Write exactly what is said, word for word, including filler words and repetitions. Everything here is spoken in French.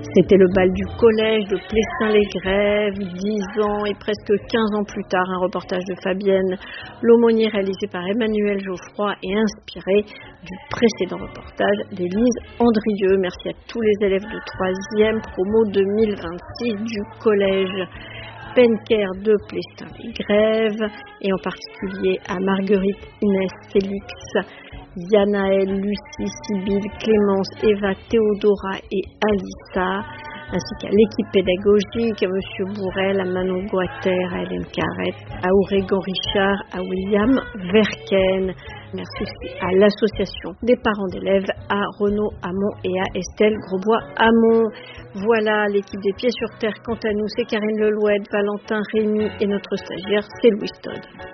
C'était le bal du collège de Plestin-les-Grèves, dix ans et presque quinze ans plus tard, un reportage de Fabienne L'aumônier réalisé par Emmanuel Geoffroy et inspiré du précédent reportage d'Élise Andrieux. Merci à tous les élèves de troisième promo deux mille vingt-six du collège Penker de Plestin-les-Grèves et en particulier à Marguerite, Inès, Félix, Yanaël, Lucie, Sibylle, Clémence, Eva, Théodora et Alissa, ainsi qu'à l'équipe pédagogique, à M. Bourrel, à Manon Guater, à Hélène Carrette, à Aurégan Richard, à William Verken. Merci aussi à l'association des parents d'élèves, à Renaud Hamon et à Estelle Grosbois-Hamon. Voilà l'équipe des Pieds sur Terre. Quant à nous, c'est Karine Lelouette, Valentin Rémy et notre stagiaire, c'est Louis Todd.